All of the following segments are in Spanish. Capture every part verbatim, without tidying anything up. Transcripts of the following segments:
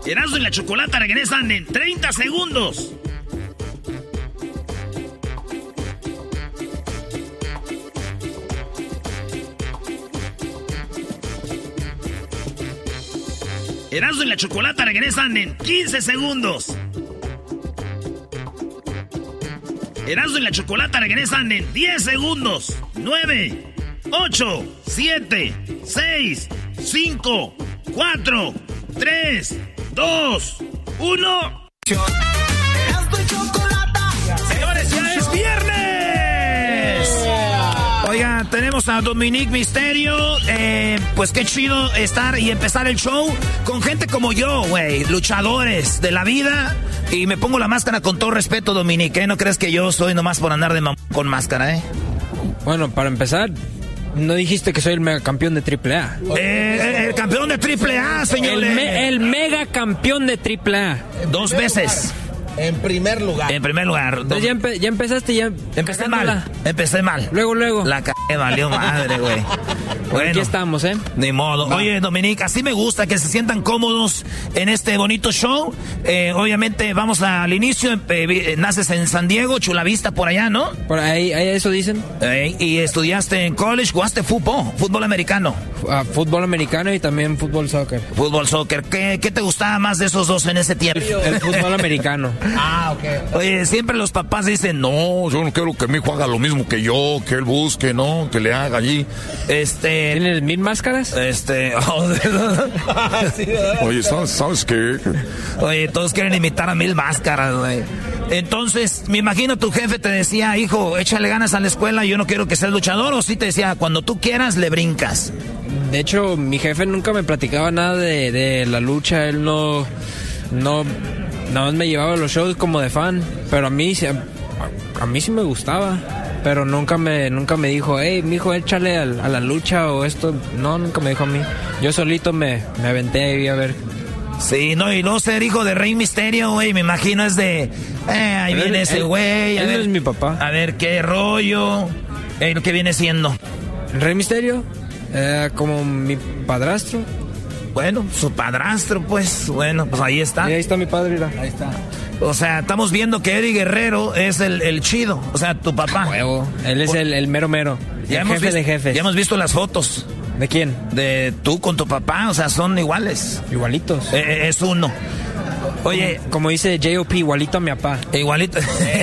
Erasmo y la Chocolata regresan en treinta segundos. Erasmo y la Chocolata regresan en quince segundos. Erasmo y la Chocolata regresan en diez segundos. nueve, ocho, siete, seis, cinco, cuatro, tres, dos, uno. Señores, ya es viernes. Oiga, tenemos a Dominique Mysterio. Eh, pues qué chido estar y empezar el show con gente como yo, güey. Luchadores de la vida. Y me pongo la máscara con todo respeto, Dominique, ¿eh? No crees que yo soy nomás por andar de mam- con máscara, ¿eh? Bueno, para empezar, no dijiste que soy el mega campeón de triple A. Eh, el campeón de triple A, señor. El, me, el mega campeón de triple A. Dos veces. En primer lugar. En primer lugar. Entonces ya, empe- ya empezaste ya. Empecé cagándola. mal. Empecé mal. Luego, luego. La c*** valió madre, güey. Bueno, aquí estamos, ¿eh? Ni modo. Va. Oye, Dominique, así me gusta que se sientan cómodos en este bonito show. Eh, obviamente, vamos al inicio. Eh, naces en San Diego, Chula Vista, por allá, ¿no? Por ahí, ahí eso dicen. Eh, y estudiaste en college, jugaste fútbol, fútbol americano. Uh, fútbol americano y también fútbol soccer. Fútbol, soccer. ¿Qué, qué te gustaba más de esos dos en ese tiempo? El fútbol americano. Ah, ok. Oye, siempre los papás dicen, no, yo no quiero que mi hijo haga lo mismo que yo, que él busque, no, que le haga allí. Este... ¿Tienes mil máscaras? Este... Oh, Oye, ¿sabes, ¿sabes qué? Oye, todos quieren imitar a Mil Máscaras, güey. Entonces, me imagino tu jefe te decía, hijo, échale ganas a la escuela, yo no quiero que seas luchador, o sí te decía, cuando tú quieras, le brincas. De hecho, mi jefe nunca me platicaba nada de, de la lucha, él no... no nada más me llevaba a los shows como de fan, pero a mí, a, a mí sí me gustaba. Pero nunca me nunca me dijo, hey, mijo, échale a, a la lucha o esto. No, nunca me dijo a mí. Yo solito me, me aventé ahí a ver. Sí, no, y no ser hijo de Rey Mysterio, güey, me imagino es de... Eh, ahí Él- viene ese él- güey. a él no ver- es mi papá. A ver, qué rollo. Eh, ¿Qué viene siendo? ¿El Rey Misterio? Eh, como mi padrastro. Bueno, su padrastro, pues, bueno, pues ahí está. Y ahí está mi padre, mira. Ahí está. O sea, estamos viendo que Eddie Guerrero es el, el chido, o sea, tu papá. Huevo. Él es el, el mero mero. Ya el hemos jefe visto- de jefes. Ya hemos visto las fotos ¿De quién? de tú con tu papá, o sea, son iguales. Igualitos. Eh, eh, es uno. Oye, Como dice J O P, igualito a mi papá. igualito.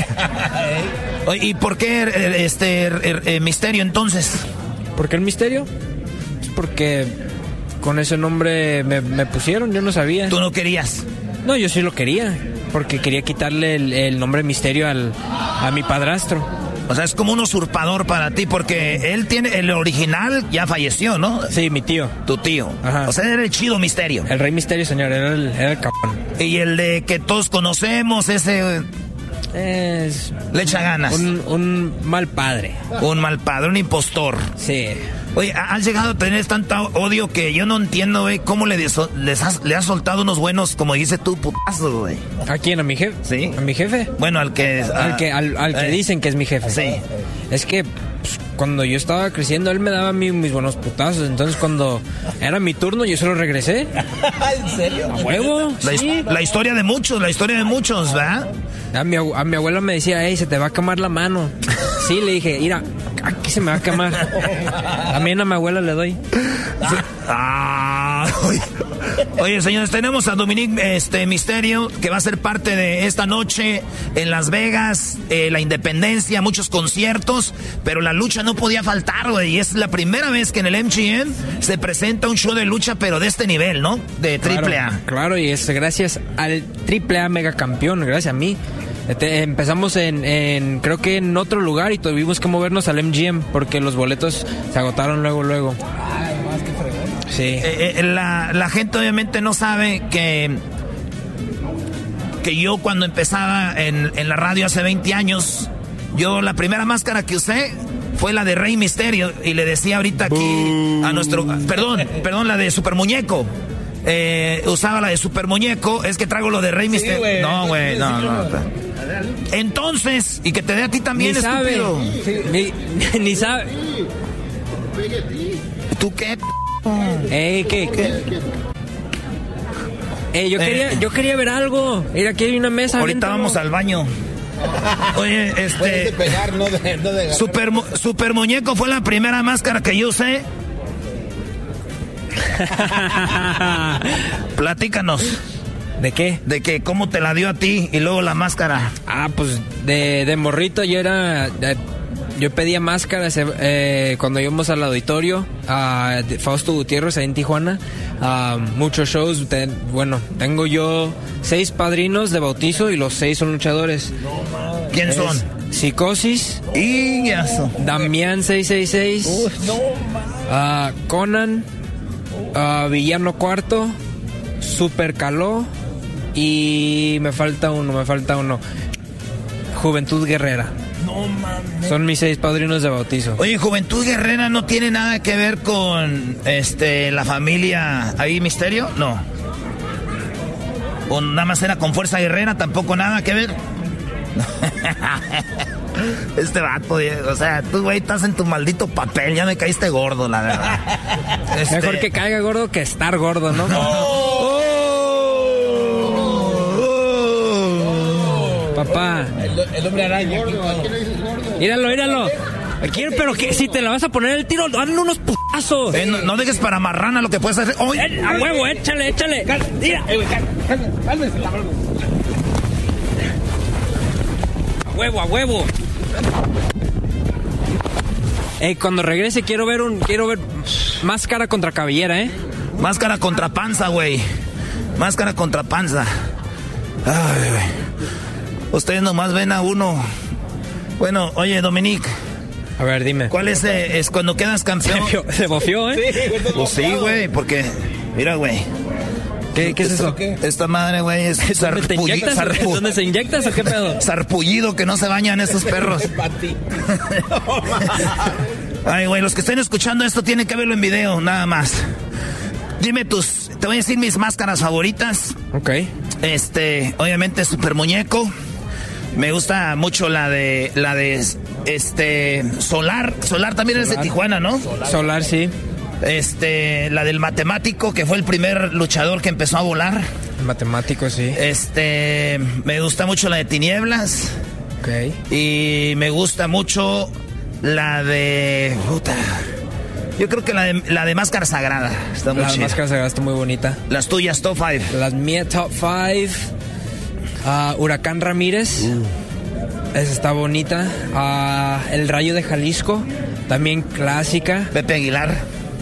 Oye, ¿y por qué eh, este eh, eh, Misterio entonces? ¿Por qué el misterio? Es porque con ese nombre me, me pusieron, yo no sabía. Tú no querías. No, yo sí lo quería. Porque quería quitarle el, el nombre misterio al, a mi padrastro. O sea, es como un usurpador para ti, porque él tiene, el original ya falleció, ¿no? Sí, mi tío. Tu tío. Ajá. O sea, era el chido Misterio. El Rey Misterio, señor, era el, era el cabrón. Y el de que todos conocemos, ese eh, Es le echa ganas. Un, un, un mal padre. mal padre, un impostor. Sí. Oye, has llegado a tener tanto odio que yo no entiendo, güey, cómo le, deso- les has, le has soltado unos buenos, como dices tú, putazos, güey. ¿A quién? ¿A mi jefe? Sí. ¿A mi jefe? Bueno, al que... Al que, al, al que eh, dicen que es mi jefe. Sí. Es que pues, cuando yo estaba creciendo, él me daba a mí mis buenos putazos. Entonces, cuando era mi turno, yo se lo regresé. ¿En serio? ¿A huevo? La, Sí. his- la historia de muchos, la historia de muchos, ¿verdad? A mi, abu- a mi abuela me decía, hey, se te va a quemar la mano. Sí, le dije, mira, aquí se me va a quemar. También a mi abuela le doy. Ah, oye, oye, señores, tenemos a Dominique este, Mysterio, que va a ser parte de esta noche en Las Vegas, eh, la Independencia, muchos conciertos, pero la lucha no podía faltar, güey, y es la primera vez que en el M G M se presenta un show de lucha, pero de este nivel, ¿no? De triple A. Claro, claro, y es gracias al triple A mega campeón, gracias a mí. Este, empezamos en, en, creo que en otro lugar y tuvimos que movernos al M G M porque los boletos se agotaron luego, luego. Ay, más que fregón. Sí. Eh, eh, la, la gente obviamente no sabe que que yo cuando empezaba en, en la radio hace veinte años, yo la primera máscara que usé fue la de Rey Mysterio y le decía ahorita aquí a nuestro, perdón, perdón, la de Super Muñeco. Eh, usaba la de Super Muñeco, es que traigo lo de Rey Mysterio. güey. No, güey, no, no. Entonces, y que te dé a ti también, Ni sabe. estúpido. Sí, ni, ni sabe. ¿Tú qué? Ey, ¿qué? ¿Qué? Eh, yo, Eh. quería, yo quería ver algo. Mira, aquí hay una mesa. Ahorita aviéntalo. vamos al baño. Oye, Puedes de este... pegar, no de, no de agarrar. Super, mu- super Muñeco fue la primera máscara que yo usé. Platícanos. ¿De qué? De que cómo te la dio a ti y luego la máscara. Ah, pues de, de morrito yo era... de- yo pedía máscaras eh, eh, cuando íbamos al auditorio a de Fausto Gutiérrez ahí en Tijuana. A muchos shows. Te- bueno, tengo yo seis padrinos de bautizo y los seis son luchadores. ¿Quiénes son? Psicosis, Y ya son. Damián seiscientos sesenta y seis, ah, Conan, ah, Villano Cuarto, Super Caló y me falta uno, me falta uno. Juventud Guerrera. No mames. Son mis seis padrinos de bautizo. Oye, Juventud Guerrera no tiene nada que ver con este la familia ahí Misterio, no. O nada más era con Fuerza Guerrera, tampoco nada que ver. Este vato, o sea, tú güey estás en tu maldito papel, ya me caíste gordo, la verdad. Este... Mejor que caiga gordo que estar gordo, ¿no? ¡Oh! Papá. El, el hombre araña. Aquí, Míralo, míralo. Quiero, pero que si te la vas a poner el tiro, dale unos putazos. Eh, no, no dejes para marrana lo que puedes hacer. ¡Oy! Eh, a huevo, échale, échale. Mira. A huevo, a huevo. Ey, cuando regrese quiero ver un, quiero ver máscara contra cabellera, ¿eh? Máscara contra panza, güey. Máscara contra panza. Ay, güey. Ustedes nomás ven a uno. Bueno, oye, Dominic. A ver, dime. ¿Cuál es, eh, es cuando quedas Se campeón? bofió, se bofió, ¿eh? Pues sí, güey, porque... Mira, güey. ¿Qué, ¿Qué es eso? Esta madre, güey, es ¿Dónde te sarpulli- inyectas? sarpu- ¿Dónde se inyectas o qué pedo? sarpullido que no se bañan estos perros. Ay, güey, los que estén escuchando esto tienen que verlo en video, nada más. Dime tus... Te voy a decir mis máscaras favoritas. Ok. Este, obviamente Super Muñeco. Me gusta mucho la de la de este Solar, Solar también es de Tijuana, ¿no? Solar, sí. Este, la del matemático que fue el primer luchador que empezó a volar. Matemático, sí. Este, me gusta mucho la de Tinieblas Ok. y me gusta mucho la de puta. Yo creo que la de la de Máscara Sagrada está muy La chida. máscara sagrada está muy bonita. Las tuyas top five. Las mías top five. Uh, Huracán Ramírez. Uh. Esa está bonita. Uh, el Rayo de Jalisco. También clásica. Pepe Aguilar.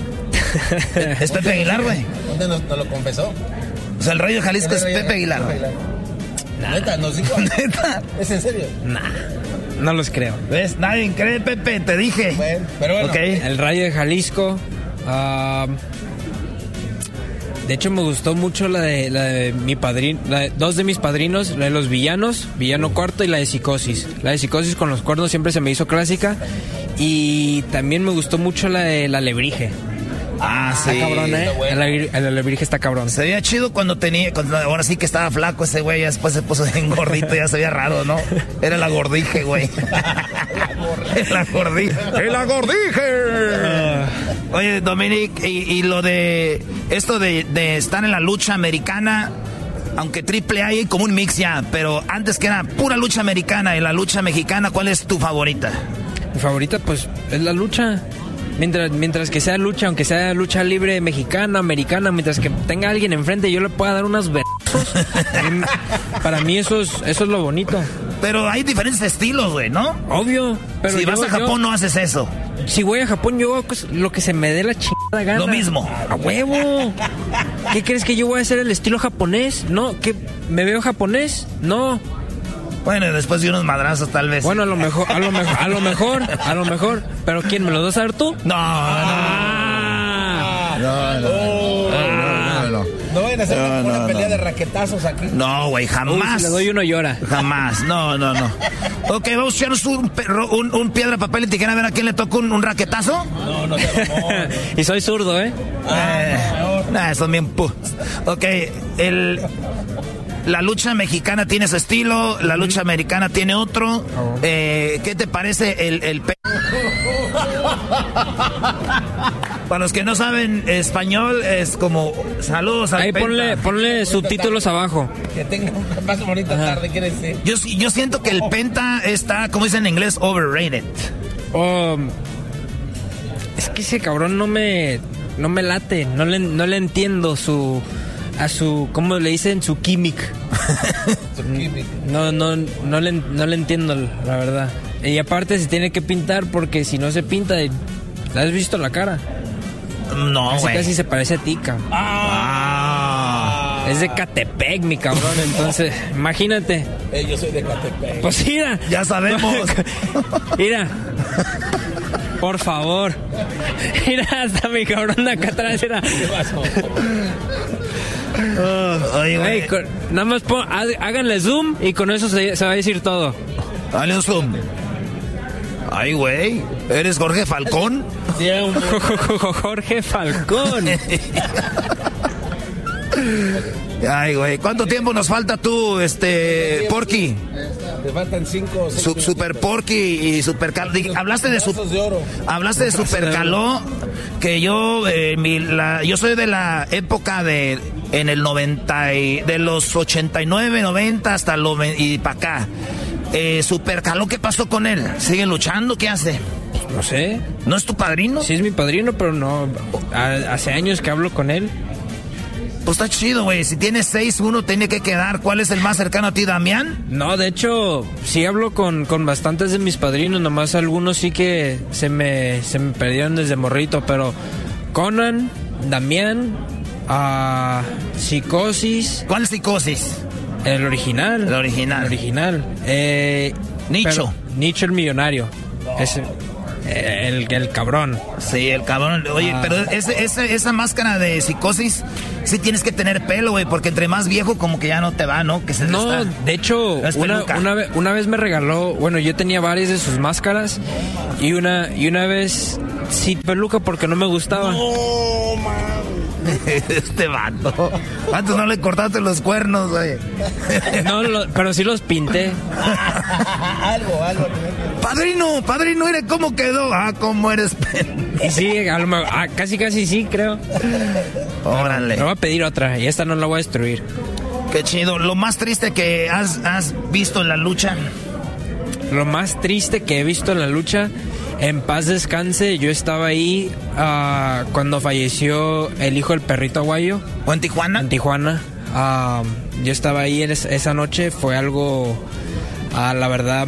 Es Pepe Aguilar, güey. ¿Dónde nos, nos lo confesó? O sea, el Rayo de Jalisco es Pepe Aguilar. Neta, nos dijo. Neta. ¿Es en serio? Nah, no los creo. ¿Ves? Nadie cree, Pepe, te dije. Bueno, pero bueno. Ok. El Rayo de Jalisco. Uh, de hecho, me gustó mucho la de, la de mi padrino, la de, dos de mis padrinos, la de los villanos, Villano Cuarto y la de Psicosis. La de Psicosis con los cuernos siempre se me hizo clásica. Y también me gustó mucho la de la Alebrije. Ah, sí. Está cabrón, ¿eh? está bueno. El, ale- el Alebrije está cabrón. Se veía chido cuando tenía, cuando ahora sí que estaba flaco ese güey, ya después se puso bien gordito, ya se veía raro, ¿no? Era la gordije, güey. La gordije. ¡La gordije! Oye, Dominic, y, y lo de esto de, de estar en la lucha americana, aunque triple A hay como un mix ya, pero antes que era pura lucha americana y la lucha mexicana, ¿cuál es tu favorita? Mi favorita, pues, es la lucha. Mientras, mientras que sea lucha, aunque sea lucha libre mexicana, americana, mientras que tenga alguien enfrente y yo le pueda dar unas besos, para mí eso es, eso es lo bonito. Pero hay diferentes estilos, güey, ¿no? Obvio. Pero si yo- vas a Japón yo- no haces eso. Si voy a Japón, yo hago cos- lo que se me dé la chingada gana. Lo mismo. ¡A huevo! ¿Qué crees que yo voy a hacer el estilo japonés? No, ¿qué? ¿Me veo japonés? No. Bueno, y después de unos madrazos tal vez. Bueno, a lo mejor, a lo mejor, a lo mejor, a lo mejor. ¿Pero quién? ¿Me lo vas a dar tú? No, Ah. no, no. No, no, No vayan a hacer No, una, una no, pelea no. de raquetazos aquí. no, güey, Uy, jamás. si le doy uno llora. Jamás, no, no, no. Ok, vamos a echarnos un, perro- un, un piedra, papel y tijera a ver a quién le toca un, un raquetazo. No, no te mamón. Y soy zurdo, ¿eh? Eh, nah, son bien pu. Ok, el, la lucha mexicana tiene su estilo, la lucha americana tiene otro. Eh, ¿Qué te parece el, el pe- Para los que no saben español, es como saludos al Ahí Penta. ponle, ponle subtítulos abajo. Que tenga una más bonita tarde, quiere decir. Yo, yo siento que el Penta está, como dicen en inglés, overrated. Oh, es que ese cabrón no me, no me late, no le, no le entiendo su, a su, ¿cómo le dicen? Su química. No, no, no le, no le entiendo, la verdad. Y aparte se tiene que pintar porque si no se pinta, ¿le has visto la cara? No, Casi, güey. casi se parece a ti, cabrón. Ah. Es de Catepec, mi cabrón, entonces, imagínate. Eh, yo soy de Catepec. Pues mira. Ya sabemos. Mira. Por favor. Mira, hasta mi cabrón de acá atrás era. ¿Qué pasó? Oye, güey. Ey, con- nada más pon- há- háganle zoom y con eso se, se va a decir todo. Dale un zoom. Ay, güey. ¿Eres Jorge Falcón? Sí, era un... Jorge Falcón. Ay, güey. ¿Cuánto tiempo nos falta tú, este, Porky? Te faltan cinco o seis Su- super Porky y Super Caló. Hablaste de su, brazos de oro. hablaste de Super Caló, que yo, eh, mi, la, yo soy de la época de, en el noventa, y, de los ochenta y nueve, noventa hasta lo, y para acá. Eh, Super Caló, ¿qué pasó con él? ¿Sigue luchando? ¿Qué hace? No sé. ¿No es tu padrino? Sí es mi padrino, pero no. a- hace años que hablo con él. Pues está chido, güey. Si tienes seis, uno tiene que quedar. ¿Cuál es el más cercano a ti, Damián? No, de hecho, sí hablo con, con bastantes de mis padrinos, nomás algunos sí que se me, se me perdieron desde morrito, pero Conan, Damián, ah, Psicosis, ¿Cuál psicosis? el original. El original. El original. Eh, Nicho. pero- Nicho el millonario. Ese, el, el cabrón. Sí, el cabrón. Oye, Ah. pero ese, ese- esa máscara de psicosis, sí tienes que tener pelo, güey, porque entre más viejo como que ya no te va, ¿no? Que se No, está- de hecho, Es una, peluca. una, ve- una vez me regaló, bueno, yo tenía varias de sus máscaras y una, y una vez sí peluca porque no me gustaba. Oh, man. Este vato. ¿Cuántos no le cortaste los cuernos, güey? No, lo- pero sí los pinté. algo, algo. Padrino, padrino, mire cómo quedó. Ah, cómo eres. pen- Y sí, a lo mejor- ah, casi casi sí, creo. Órale. Me voy a pedir otra y esta no la voy a destruir. Qué chido. Lo más triste que has, has visto en la lucha. Lo más triste que he visto en la lucha, en paz descanse, yo estaba ahí ah, cuando falleció el hijo del perrito aguayo. ¿O en Tijuana? En Tijuana. Ah, yo estaba ahí en es- esa noche, fue algo, ah, la verdad,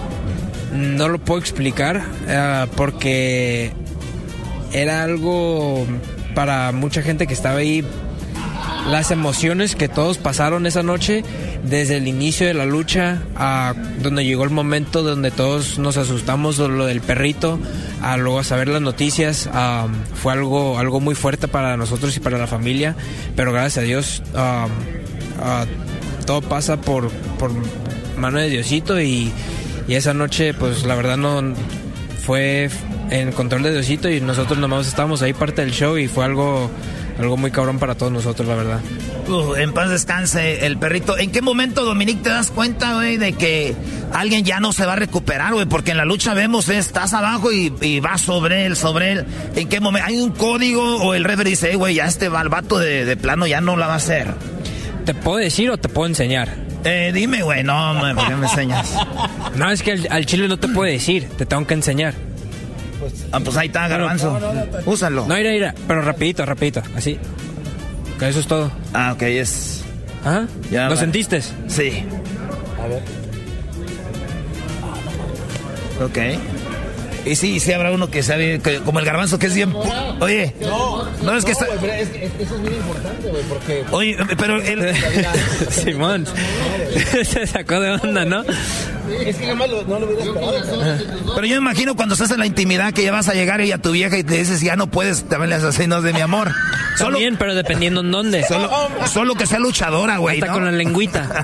no lo puedo explicar ah, porque era algo para mucha gente que estaba ahí. Las emociones que todos pasaron esa noche, desde el inicio de la lucha, a donde llegó el momento donde todos nos asustamos de lo del perrito, a luego a saber las noticias, ah, fue algo, algo muy fuerte para nosotros y para la familia, pero gracias a Dios ah, ah, todo pasa por, por mano de Diosito y, y esa noche pues la verdad no fue en control de Diosito y nosotros nomás estábamos ahí parte del show y fue algo... Algo muy cabrón para todos nosotros, la verdad. Uh, en paz descanse el perrito. ¿En qué momento, Dominic, te das cuenta, güey, de que alguien ya no se va a recuperar, güey? Porque en la lucha vemos, eh, estás abajo y, y vas sobre él, sobre él. ¿En qué momento? ¿Hay un código o el referee dice, "Hey, güey, ya este vato de, de plano ya no la va a hacer"? ¿Te puedo decir o te puedo enseñar? Eh, dime, güey, no, man, ¿por qué me enseñas? No, es que al, al chile no te puedo decir, te tengo que enseñar. Ah, pues ahí está, Garbanzo. Úsalo. No, mira, mira, pero rapidito, rapidito, así. Que eso es todo. Ah, ok, es... ¿Ah? Ya, ¿Lo vale. sentiste? Sí. A ver. Ok. Y sí, sí habrá uno que sabe, que, como el Garbanzo, que es bien... pu- Oye, No, no, es que está... güey, pero es que- es que eso es muy importante, güey, porque... Oye, pero el... Simón. Se sacó de onda, ¿no? Es que jamás lo- no lo hubiera esperado. Pero yo me imagino cuando estás en la intimidad que ya vas a llegar y a tu vieja y te dices, ya no puedes, también le haces así, no es de mi amor. Solo, También, pero dependiendo en dónde. solo, solo que sea luchadora, güey, Hasta ¿no? con la lengüita.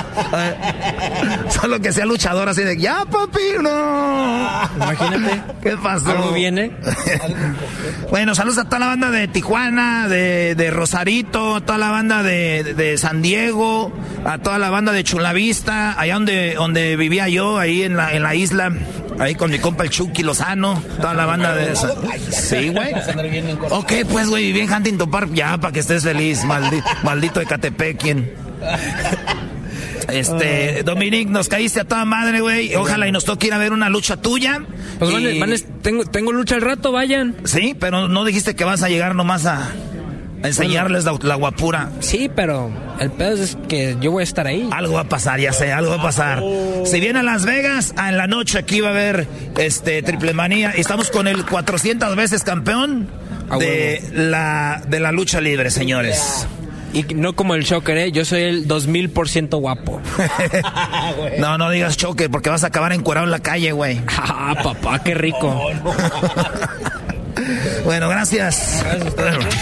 Solo que sea luchadora así de, ya, papi, no. Imagínate. ¿Qué pasó? Algo viene. Bueno, saludos a toda la banda de Tijuana, de, de Rosarito, a toda la banda de, de San Diego, a toda la banda de Chulavista, allá donde, donde vivía yo, ahí en la, en la isla. Ahí con mi compa el Chucky Lozano, toda la banda de esa. Sí, güey. Ok, pues, güey, bien Huntington Park, ya, para que estés feliz, maldi maldito Ecatepec, ¿quién? Este, Dominic, nos caíste a toda madre, güey. Ojalá y nos toque ir a ver una lucha tuya. Pues, y... van, van, tengo, tengo lucha al rato, vayan. Sí, pero no dijiste que vas a llegar nomás a... A enseñarles la, la guapura. Sí, pero el pedo es que yo voy a estar ahí. Algo va a pasar, ya sé, algo va a pasar. Si viene a Las Vegas, en la noche aquí va a haber este Triple Manía. Estamos con el cuatrocientas veces campeón de la, de la lucha libre, señores. Y no como el Shocker, ¿eh? Yo soy el dos mil por ciento guapo. No, no digas Shocker, porque vas a acabar encuerado en la calle, güey. Ah, papá, qué rico. Bueno, gracias. Gracias.